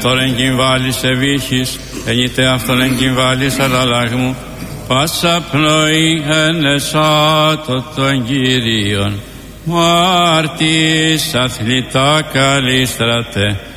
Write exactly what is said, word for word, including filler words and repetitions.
αυτόν εγκυμβάλης ευήχης, ενήτε αυτόν εγκυμβάλης αλλαλάγμου, πάσα πνοή ενεσάτω των Κύριων. Μάρτης αθλητά καλύστρατε,